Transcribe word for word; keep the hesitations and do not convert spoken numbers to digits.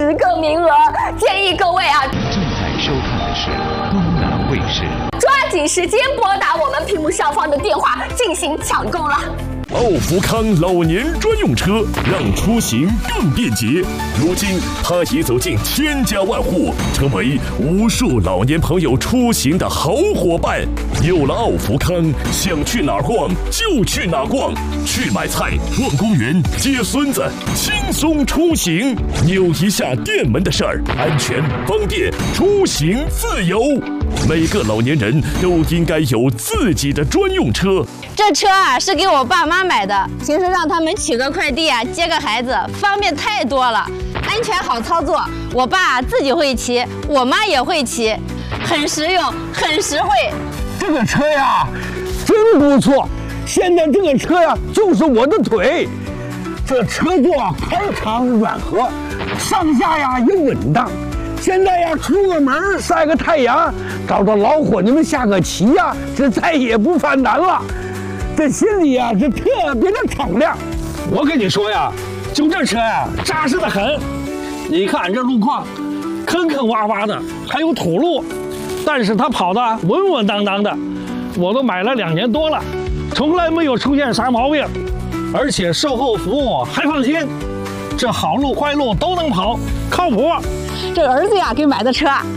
十个名额，建议各位啊， 正在收看的是东南卫视， 抓紧时间拨打我们屏幕上方的电话进行抢购了。 奥福康老年专用车让出行更便捷，如今它已走进千家万户，成为无数老年朋友出行的好伙伴。有了奥福康，想去哪儿逛就去哪儿逛，去买菜、逛公园、接孙子，轻松出行。扭一下电门的事儿，安全、方便，出行自由。每个老年人都应该有自己的专用车。 这车啊是给我爸妈买的，平时让他们取个快递啊、接个孩子，方便太多了，安全好操作。我爸自己会骑，我妈也会骑，很实用，很实惠。 这个车呀，真不错。现在这个车呀，就是我的腿。这车座宽敞软和，上下呀也稳当。现在呀，出个门晒个太阳，找着老伙计们下个棋呀，这再也不犯难了。这心里呀，这特别的敞亮。我跟你说呀，就这车呀，扎实的很。你看这路况，坑坑洼洼的，还有土路，但是它跑得稳稳当当的。我都买了两年多了，从来没有出现啥毛病，而且售后服务还放心。这好路坏路都能跑，靠谱。 这儿子呀给买的车啊，